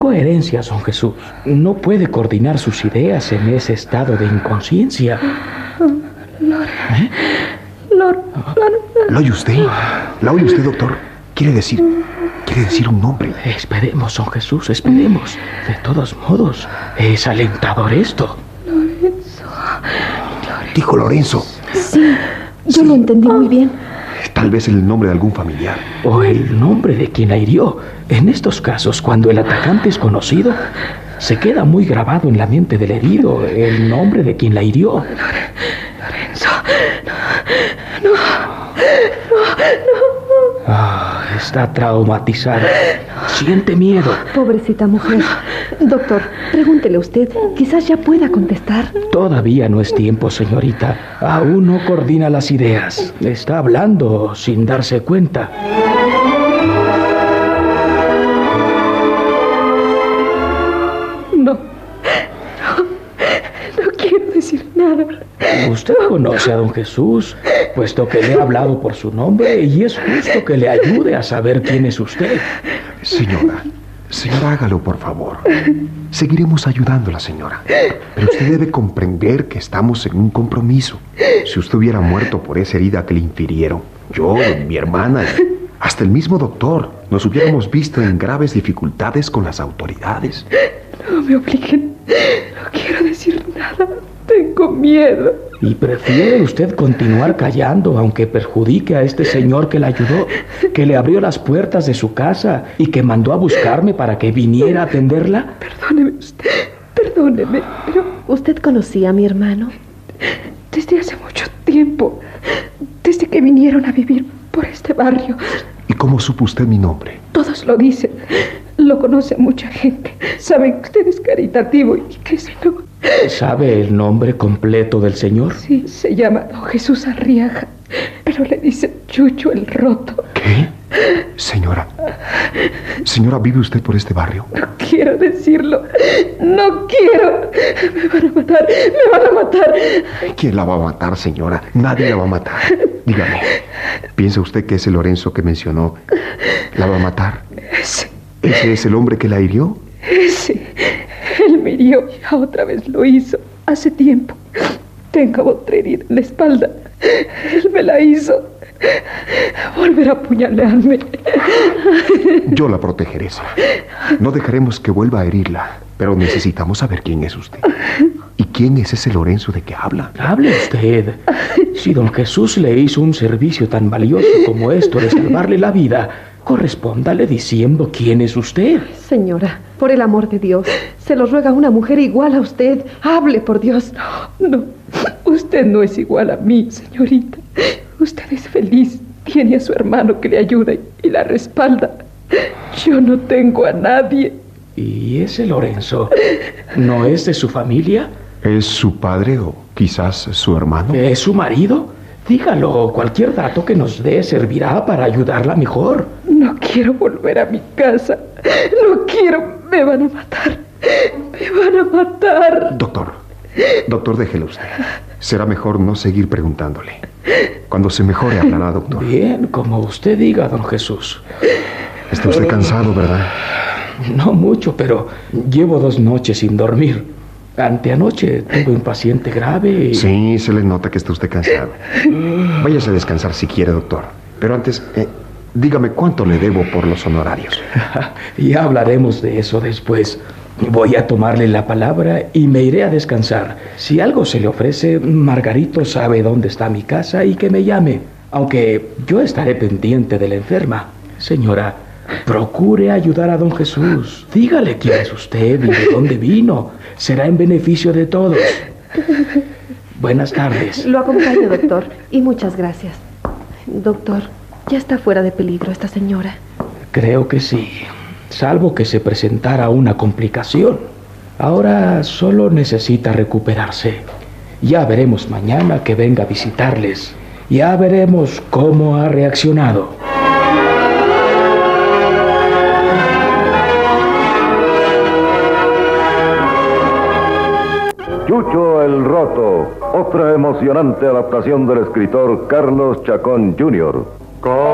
Coherencia, don Jesús. No puede coordinar sus ideas en ese estado de inconsciencia. ¿Lo oye usted? ¿La oye usted, doctor? Quiere decir un nombre. Esperemos, don Jesús, esperemos. De todos modos, es alentador esto. Lorenzo. Dijo Lorenzo. Sí, yo lo entendí muy bien. Tal vez el nombre de algún familiar. O el nombre de quien la hirió. En estos casos, cuando el atacante es conocido, se queda muy grabado en la mente del herido el nombre de quien la hirió. Lorenzo. Está traumatizada. Siente miedo. Pobrecita mujer. Doctor, pregúntele usted. Quizás ya pueda contestar. Todavía no es tiempo, señorita. Aún no coordina las ideas. Está hablando sin darse cuenta. No quiero decir nada. Usted conoce a don Jesús, puesto que le ha hablado por su nombre, y es justo que le ayude a saber quién es usted. Señora, hágalo, por favor. Seguiremos ayudándola, señora. Pero usted debe comprender que estamos en un compromiso. Si usted hubiera muerto por esa herida que le infirieron, yo, mi hermana, hasta el mismo doctor, nos hubiéramos visto en graves dificultades con las autoridades. No me obliguen. No quiero decir nada. Tengo miedo. ¿Y prefiere usted continuar callando, aunque perjudique a este señor que la ayudó, que le abrió las puertas de su casa y que mandó a buscarme para que viniera a atenderla? Perdóneme usted, perdóneme, pero... ¿Usted conocía a mi hermano? Desde hace mucho tiempo, desde que vinieron a vivir por este barrio. ¿Y cómo supo usted mi nombre? Todos lo dicen, lo conoce mucha gente. Saben que usted es caritativo y que si no... ¿Sabe el nombre completo del señor? Sí, se llama don Jesús Arriaga, pero le dicen Chucho el Roto. ¿Qué? Señora, ¿vive usted por este barrio? No quiero decirlo, no quiero. Me van a matar, me van a matar. ¿Quién la va a matar, señora? Nadie la va a matar. Dígame, ¿piensa usted que ese Lorenzo que mencionó la va a matar? ¿Ese es el hombre que la hirió? Ese. Él me hirió, ya otra vez lo hizo, hace tiempo. Tengo otra herida en la espalda. Él me la hizo. Volverá a apuñalarme. Yo la protegeré, señora. No dejaremos que vuelva a herirla, pero necesitamos saber quién es usted. ¿Y quién es ese Lorenzo de que habla? Hable usted. Si don Jesús le hizo un servicio tan valioso como esto de salvarle la vida, correspóndale diciendo quién es usted. Señora, por el amor de Dios, se lo ruega una mujer igual a usted. Hable, por Dios. No, usted no es igual a mí, señorita. Usted es feliz, tiene a su hermano que le ayuda y la respalda. Yo no tengo a nadie. ¿Y ese Lorenzo no es de su familia? ¿Es su padre o quizás su hermano? ¿Es su marido? Dígalo, cualquier dato que nos dé servirá para ayudarla mejor. No quiero volver a mi casa. No quiero. Me van a matar. Me van a matar. Doctor, déjelo usted. Será mejor no seguir preguntándole. Cuando se mejore hablará, doctor. Bien, como usted diga, don Jesús. Está usted cansado, ¿verdad? No mucho, pero llevo 2 noches sin dormir. Anteanoche tuve un paciente grave y... Sí, se le nota que está usted cansado. Váyase a descansar si quiere, doctor. Pero antes, dígame cuánto le debo por los honorarios. Ya hablaremos de eso después. Voy a tomarle la palabra y me iré a descansar. Si algo se le ofrece, Margarito sabe dónde está mi casa y que me llame. Aunque yo estaré pendiente de la enferma. Señora, procure ayudar a don Jesús. Dígale quién es usted y de dónde vino. Será en beneficio de todos. Buenas tardes. Lo acompaño, doctor, y muchas gracias. Doctor, ya está fuera de peligro esta señora. Creo que sí, salvo que se presentara una complicación. Ahora solo necesita recuperarse. Ya veremos mañana que venga a visitarles. Ya veremos cómo ha reaccionado. Chucho el Roto, otra emocionante adaptación del escritor Carlos Chacón Jr.